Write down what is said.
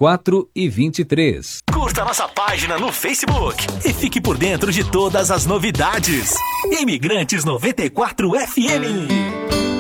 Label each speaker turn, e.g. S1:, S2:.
S1: 4h23.
S2: Curta nossa página no Facebook e fique por dentro de todas as novidades. Imigrantes 94 FM.